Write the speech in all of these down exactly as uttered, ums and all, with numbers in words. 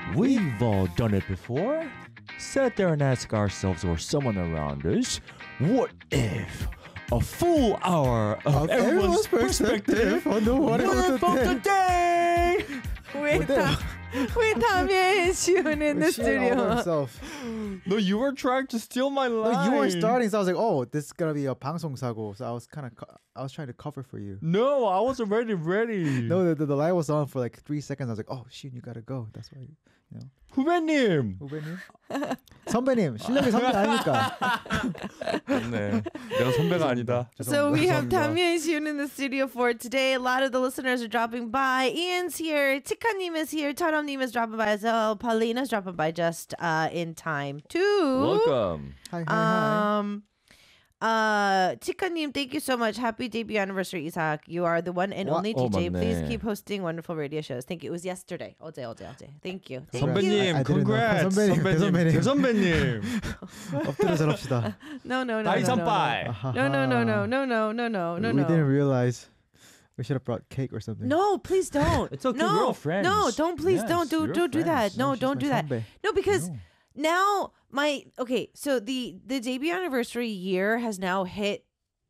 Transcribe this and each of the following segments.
We've all done it before. Sat there and ask ourselves or someone around us, what if a full hour of, Of everyone's, everyone's perspective perspective on the what if word of the of the day? Wait, Ta- wait, Tamie is Shun in the Shit all by studio. himself. No, you were trying to steal my line. No, you weren't starting, so I was like, "Oh, this is gonna be a 방송사고." So I was kind of, co- I was trying to cover for you. No, I was already ready. No, the, the, the light was on for like three seconds. I was like, "Oh, shit, you gotta go." That's why, you know. 후배님. 후배님, 선배님, 실력이 선배 아니니까. 네, 내가 선배가 아니다. So we have 죄송합니다. Tamie and Shun in the studio for today. A lot of the listeners are dropping by. Ian's here. Tikanim is here. Taramnim is dropping by as well. Paulina's dropping by just uh, in time too. Welcome. Hi, hi, hi. Um, uh, Tikanim, thank you so much. Happy debut anniversary, Isaac. You are the one and Wa- only Oh, D J. Please 맞네. keep hosting wonderful radio shows. Thank you. It was yesterday. All day, all day, all day. Thank you. Thank Congrats. you. I- 선배님, I didn't know. congrats. 선배님, 선배님, 선배님. 대선배님. 엎드려 잘합시다. No, no, no, no, 다이선 no, 빠이. no, no, no, no, no, no, no, no, no, We no. didn't realize we should have brought cake or something. No, please don't. It's okay, No, we're all friends. no, don't please Yes, don't do you're don't do that. friends. No, she's don't my do that. 선배. No, because No. now my okay. So the the debut anniversary year has now hit.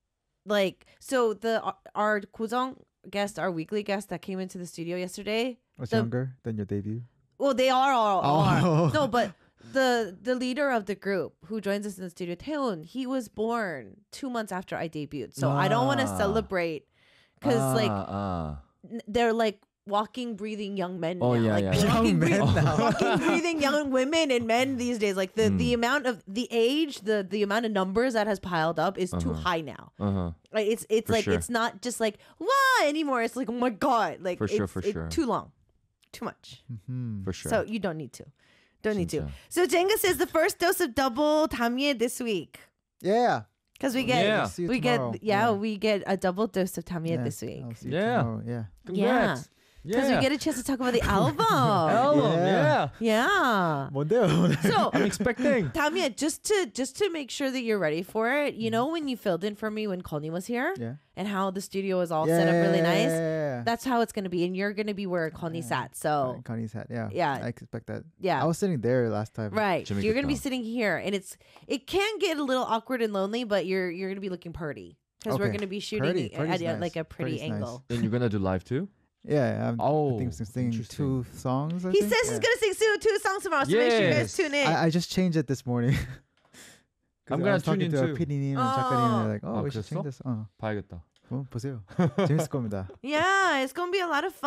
Like so, the our Kuzong guest, our weekly guest that came into the studio yesterday. Was the- younger than your debut. Well, they are all Oh. are. No, but the the leader of the group who joins us in the studio, Taehoon, he was born two months after I debuted. So I don't want to Ah. celebrate because like ah. n- they're like walking, breathing young men. Oh, now. yeah, like, yeah, walking, yeah. Young men breathing, now. walking, breathing young women and men these days. Like the Mm. the amount of the age, the the amount of numbers that has piled up is too Uh-huh. high now. Uh-huh. Like it's it's For like sure. it's not just like wow anymore. It's like oh my god, like For sure, it's, for it's sure. too long, too much. Hmm. For sure. So you don't need to. Don't need to. 진짜. So Jenga says the first dose of double Tamie this week. Yeah. Because we get Yeah. See you we tomorrow. get yeah, we get a double dose of Tamie Yeah, this week. I'll see you Yeah. tomorrow. Yeah. Congrats. Because Yeah. we get a chance to talk about the album. Album, Yeah. yeah. Yeah. 뭔데요? So I'm expecting. Tamia, just to just to make sure that you're ready for it, you know when you filled in for me when Colney was here Yeah. and how the studio is all Yeah, set up really nice. Yeah. That's how it's gonna be, and you're gonna be where Colney sat. So Right, Connie's hat. Yeah. Yeah. I expect that. yeah. I was sitting there last time. Right. 재밌겠다. You're gonna be sitting here, and it's it can get a little awkward and lonely, but you're you're gonna be looking pretty because we're Okay. gonna be shooting Pretty. at, Pretty's a- nice. like a pretty Pretty's nice. angle. Then you're gonna do live too? Yeah. I'm, Oh, I think I'm singing interesting. two songs. I He think. says yeah. he's gonna sing two, two songs tomorrow, so make sure you guys Yes. tune in. I, I just changed it this morning. 'Cause I'm I gonna was talking tune in to too. 피디님 and Oh. 작가님 and they're like, oh, 아, we should 그랬어? change this. 어, 봐야겠다. 어 보세요. 재밌을 겁니다. Yeah, it's gonna be a lot of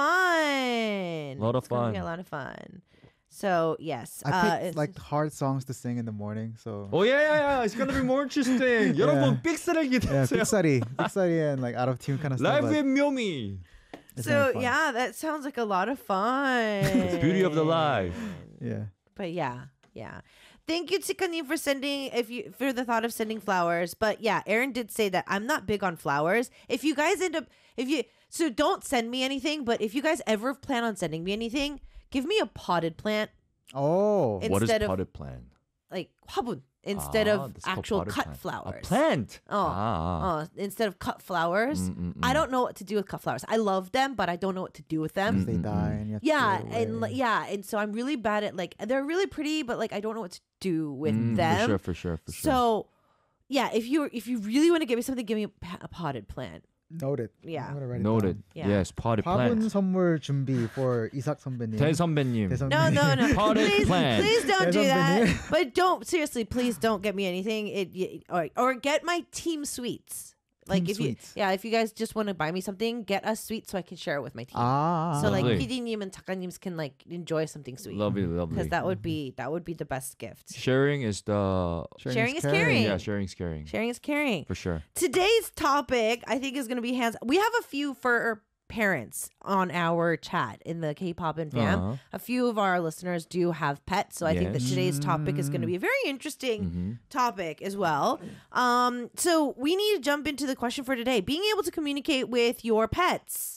fun. Lot of it's gonna be a fun. lot of fun. So yes, I uh, picked it's like just- hard songs to sing in the morning. So Oh yeah, yeah, yeah. It's gonna be more interesting. 여러분 빅스를 yeah, 기대하세요. 빅사리, 빅사리 and like out of tune kind of stuff. Live but with 묘미. it's so gonna be fun. yeah, that sounds like a lot of fun. Beauty of the life. Yeah. But yeah, yeah. Thank you, Tsikani, for sending if you for the thought of sending flowers. But yeah, Aaron did say that I'm not big on flowers. If you guys end up if you so don't send me anything, but if you guys ever plan on sending me anything, give me a potted plant Oh. It- What is Instead of- potted plant? like 화분 instead Ah, of that's called actual potted cut plant. flowers. A plant. Oh, Ah. uh, instead of cut flowers. Mm, mm, I mm. don't know what to do with cut flowers. I love them, but I don't know what to do with them. If they Mm, mm, die mm. and you have to Yeah, throw it and away. li- yeah, and so I'm really bad at like they're really pretty, but like I don't know what to do with Mm, them. For sure, for sure, for sure. So, yeah, if you if you really want to give me something, give me a, pa- a potted plant. Noted. Yeah. I'm gonna write it Noted. Yeah. Yes, potted 화분 plant. 선물 준비 for 이삭 선배님. 대선배님. 대선배님. No, no, no. Potted please, plant. please don't do that. 대선배님. But don't seriously, please don't get me anything. It y- or or get my team sweets. Like Team if sweets. you, yeah, if you guys just want to buy me something, get us sweets so I can share it with my team. Ah. so like Lovely. 피디님 and 작가님's can like enjoy something sweet. Lovely, lovely. Because that would be that would be the best gift. Sharing is the Sharing is caring. yeah, sharing is caring. Sharing is caring. For sure. Today's topic, I think, is going to be hands. We have a few for parents on our chat in the K-pop and fam. Uh-huh. A few of our listeners do have pets, so I think that Yes. today's topic is going to be a very interesting Mhm. topic as well. Um, so we need to jump into the question for today: being able to communicate with your pets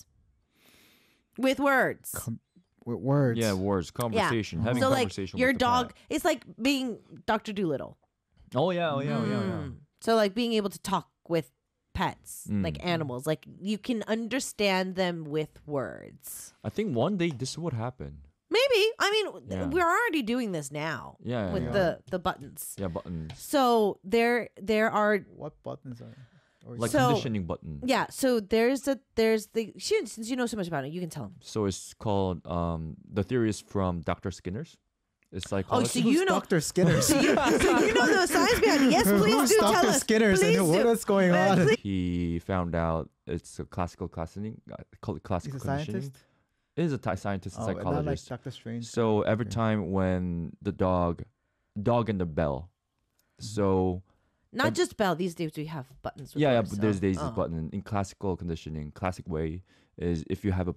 with words. Com- with words. Yeah, words, conversation, having so like conversation. your with the dog, pet. it's like being Doctor Doolittle. Oh yeah, oh yeah, oh, yeah, yeah. Mm. So like being able to talk with pets, Mm. like animals, like you can understand them with words. I think one day this would happen. Maybe. I mean, th- Yeah. we're already doing this now Yeah, yeah, with yeah. the the buttons. Yeah, buttons. So there there are What buttons are? Or Like So- conditioning button. yeah. So there's a there's the she, since you know so much about it, you can tell him. So it's called um the theory is from Doctor Skinner's. It's like Oh, so Who's you know. Doctor Skinner? So you, so you know the science behind it. Yes, please Who's do tell Doctor us. Skinner? Please And what do. is going Uh, on? please- he found out it's a classical conditioning, uh, call it He's classical a conditioning. scientist. It is a Thai scientist and Oh, not like psychologist. Doctor Strange. So every Okay. time when the dog, dog and the bell, Mm-hmm. so Not And- just Bell. These days we have buttons. with yeah, yeah, ours, but there's so- daisy oh. button in classical conditioning. Classic way is if you have a